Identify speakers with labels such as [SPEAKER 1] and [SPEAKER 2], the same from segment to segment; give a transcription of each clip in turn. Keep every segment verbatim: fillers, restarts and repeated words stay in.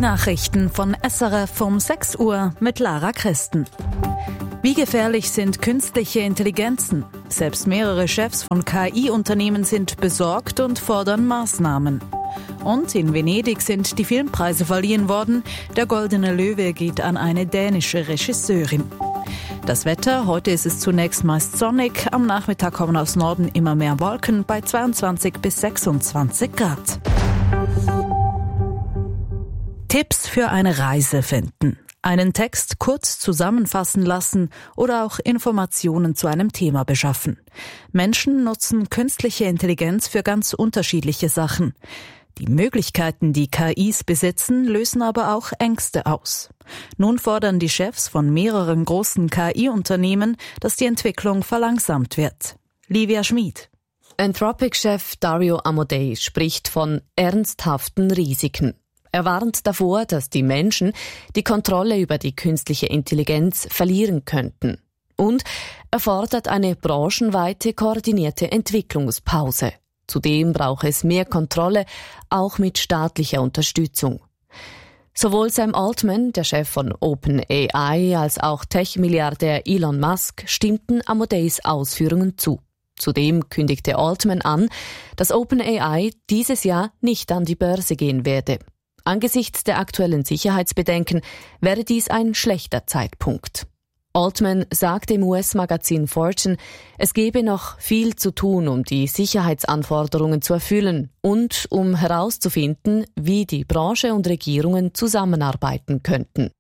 [SPEAKER 1] Nachrichten von S R F um sechs Uhr mit Lara Christen. Wie gefährlich sind künstliche Intelligenzen? Selbst mehrere Chefs von K I-Unternehmen sind besorgt und fordern Maßnahmen. Und in Venedig sind die Filmpreise verliehen worden. Der Goldene Löwe geht an eine dänische Regisseurin. Das Wetter, heute ist es zunächst meist sonnig. Am Nachmittag kommen aus Norden immer mehr Wolken bei zweiundzwanzig bis sechsundzwanzig Grad. Tipps für eine Reise finden. Einen Text kurz zusammenfassen lassen oder auch Informationen zu einem Thema beschaffen. Menschen nutzen künstliche Intelligenz für ganz unterschiedliche Sachen. Die Möglichkeiten, die K Is besitzen, lösen aber auch Ängste aus. Nun fordern die Chefs von mehreren großen K I-Unternehmen, dass die Entwicklung verlangsamt wird. Livia Schmid.
[SPEAKER 2] Anthropic-Chef Dario Amodei spricht von ernsthaften Risiken. Er warnt davor, dass die Menschen die Kontrolle über die künstliche Intelligenz verlieren könnten. Und er fordert eine branchenweite koordinierte Entwicklungspause. Zudem braucht es mehr Kontrolle, auch mit staatlicher Unterstützung. Sowohl Sam Altman, der Chef von OpenAI, als auch Tech-Milliardär Elon Musk stimmten Amodeis Ausführungen zu. Zudem kündigte Altman an, dass OpenAI dieses Jahr nicht an die Börse gehen werde. Angesichts der aktuellen Sicherheitsbedenken wäre dies ein schlechter Zeitpunkt. Altman sagte im U S-Magazin Fortune, es gebe noch viel zu tun, um die Sicherheitsanforderungen zu erfüllen und um herauszufinden, wie die Branche und Regierungen zusammenarbeiten könnten.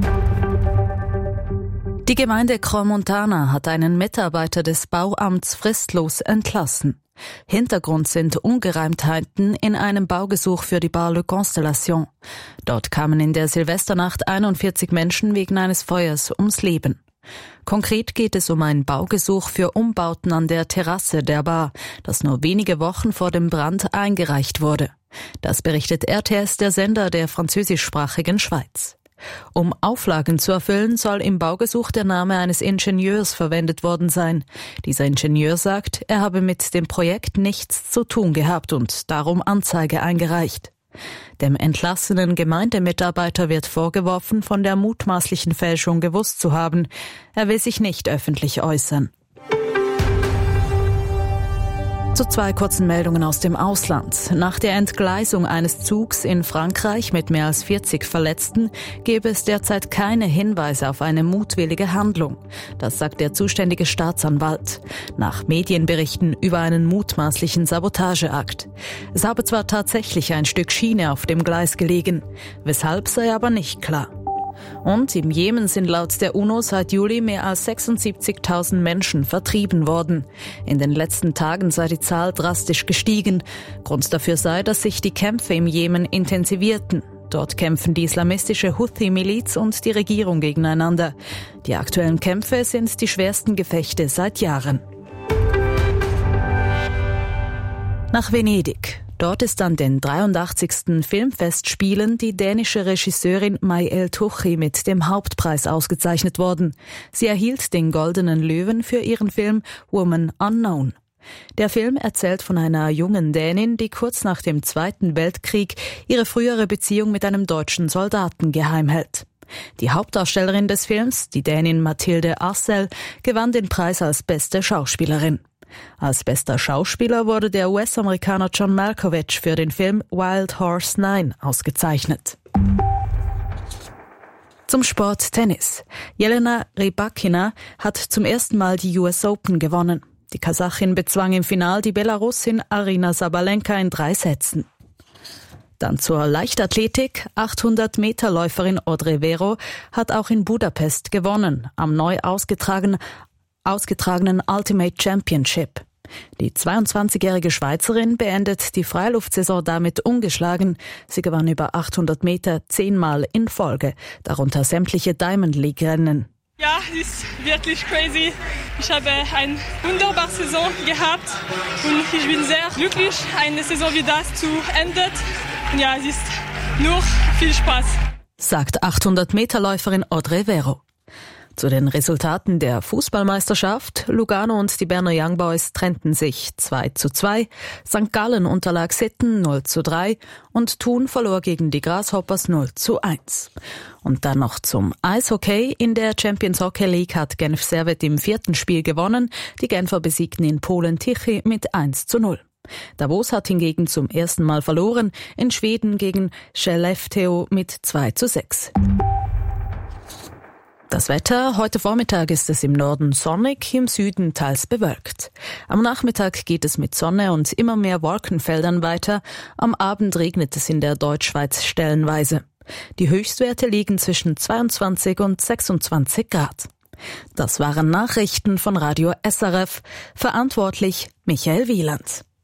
[SPEAKER 1] Die Gemeinde Crans-Montana hat einen Mitarbeiter des Bauamts fristlos entlassen. Hintergrund sind Ungereimtheiten in einem Baugesuch für die Bar Le Constellation. Dort kamen in der Silvesternacht einundvierzig Menschen wegen eines Feuers ums Leben. Konkret geht es um ein Baugesuch für Umbauten an der Terrasse der Bar, das nur wenige Wochen vor dem Brand eingereicht wurde. Das berichtet R T S, der Sender der französischsprachigen Schweiz. Um Auflagen zu erfüllen, soll im Baugesuch der Name eines Ingenieurs verwendet worden sein. Dieser Ingenieur sagt, er habe mit dem Projekt nichts zu tun gehabt und darum Anzeige eingereicht. Dem entlassenen Gemeindemitarbeiter wird vorgeworfen, von der mutmaßlichen Fälschung gewusst zu haben. Er will sich nicht öffentlich äußern. Zu zwei kurzen Meldungen aus dem Ausland. Nach der Entgleisung eines Zugs in Frankreich mit mehr als vierzig Verletzten gäbe es derzeit keine Hinweise auf eine mutwillige Handlung. Das sagt der zuständige Staatsanwalt. Nach Medienberichten über einen mutmaßlichen Sabotageakt. Es habe zwar tatsächlich ein Stück Schiene auf dem Gleis gelegen, weshalb sei aber nicht klar. Und im Jemen sind laut der UNO seit Juli mehr als sechsundsiebzigtausend Menschen vertrieben worden. In den letzten Tagen sei die Zahl drastisch gestiegen. Grund dafür sei, dass sich die Kämpfe im Jemen intensivierten. Dort kämpfen die islamistische Houthi-Miliz und die Regierung gegeneinander. Die aktuellen Kämpfe sind die schwersten Gefechte seit Jahren. Nach Venedig. Dort ist an den dreiundachtzigsten Filmfestspielen die dänische Regisseurin May El-Touchi mit dem Hauptpreis ausgezeichnet worden. Sie erhielt den Goldenen Löwen für ihren Film Woman Unknown. Der Film erzählt von einer jungen Dänin, die kurz nach dem Zweiten Weltkrieg ihre frühere Beziehung mit einem deutschen Soldaten geheim hält. Die Hauptdarstellerin des Films, die Dänin Mathilde Arcel, gewann den Preis als beste Schauspielerin. Als bester Schauspieler wurde der U S-Amerikaner John Malkovich für den Film Wild Horse neun ausgezeichnet. Zum Sport Tennis. Jelena Rybakina hat zum ersten Mal die U S Open gewonnen. Die Kasachin bezwang im Final die Belarusin Aryna Sabalenka in drei Sätzen. Dann zur Leichtathletik. achthundert Meter Läuferin Audrey Vero hat auch in Budapest gewonnen, am neu ausgetragenen ausgetragenen Ultimate Championship. Die zweiundzwanzigjährige Schweizerin beendet die Freiluftsaison damit ungeschlagen. Sie gewann über achthundert Meter zehnmal in Folge, darunter sämtliche Diamond League-Rennen.
[SPEAKER 3] Ja, es ist wirklich crazy. Ich habe eine wunderbare Saison gehabt und ich bin sehr glücklich, eine Saison wie das zu enden. Und ja, es ist nur viel Spaß.
[SPEAKER 1] Sagt achthundert Meter Läuferin Audrey Vero. Zu den Resultaten der Fußballmeisterschaft: Lugano und die Berner Young Boys trennten sich zwei zu zwei, Sankt Gallen unterlag Sitten null zu drei und Thun verlor gegen die Grasshoppers null zu eins. Und dann noch zum Eishockey. In der Champions Hockey League hat Genf Servette im vierten Spiel gewonnen. Die Genfer besiegten in Polen Tichy mit eins zu null. Davos hat hingegen zum ersten Mal verloren, in Schweden gegen Skellefteå mit zwei zu sechs. Das Wetter: Heute Vormittag ist es im Norden sonnig, im Süden teils bewölkt. Am Nachmittag geht es mit Sonne und immer mehr Wolkenfeldern weiter. Am Abend regnet es in der Deutschschweiz stellenweise. Die Höchstwerte liegen zwischen zweiundzwanzig und sechsundzwanzig Grad. Das waren Nachrichten von Radio S R F. Verantwortlich Michael Wieland.